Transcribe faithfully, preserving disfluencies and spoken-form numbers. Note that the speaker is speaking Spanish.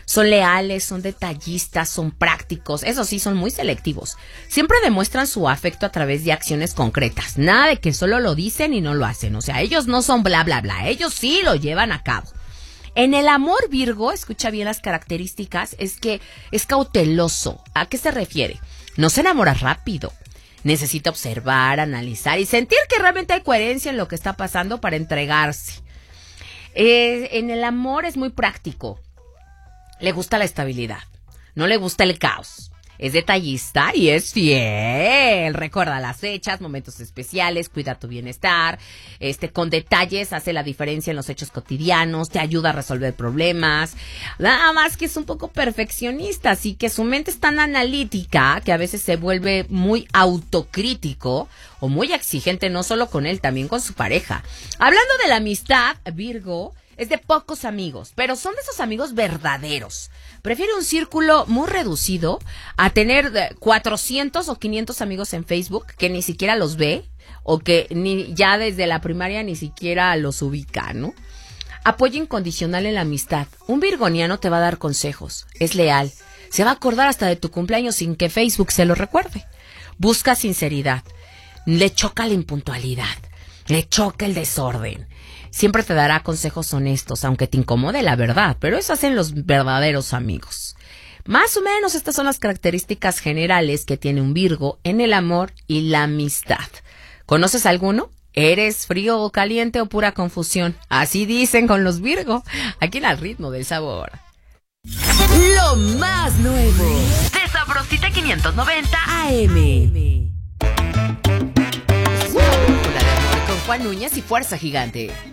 Son leales, son detallistas, son prácticos, eso sí, son muy selectivos. Siempre demuestran su afecto a través de acciones concretas, nada de que solo lo dicen y no lo hacen, o sea, ellos no son bla bla bla, ellos sí lo llevan a cabo. En el amor, Virgo, escucha bien las características, es que es cauteloso. ¿A qué se refiere? No se enamora rápido. Necesita observar, analizar y sentir que realmente hay coherencia en lo que está pasando para entregarse. Eh, en el amor es muy práctico. Le gusta la estabilidad, no le gusta el caos. Es detallista y es fiel. Recuerda las fechas, momentos especiales, cuida tu bienestar. Este, con detalles hace la diferencia en los hechos cotidianos, te ayuda a resolver problemas. Nada más que es un poco perfeccionista, así que su mente es tan analítica que a veces se vuelve muy autocrítico o muy exigente, no solo con él, también con su pareja. Hablando de la amistad, Virgo es de pocos amigos, pero son de esos amigos verdaderos. Prefiere un círculo muy reducido a tener cuatrocientos o quinientos amigos en Facebook que ni siquiera los ve o que ni ya desde la primaria ni siquiera los ubica, ¿no? Apoyo incondicional en la amistad. Un virgoniano te va a dar consejos, es leal, se va a acordar hasta de tu cumpleaños sin que Facebook se lo recuerde. Busca sinceridad, le choca la impuntualidad, le choca el desorden. Siempre te dará consejos honestos, aunque te incomode la verdad, pero eso hacen los verdaderos amigos. Más o menos estas son las características generales que tiene un Virgo en el amor y la amistad. ¿Conoces alguno? ¿Eres frío o caliente o pura confusión? Así dicen con los Virgo, aquí en Al Ritmo del Sabor. Lo más nuevo de Sabrosita quinientos noventa A M. Con Juan Núñez y Fuerza Gigante.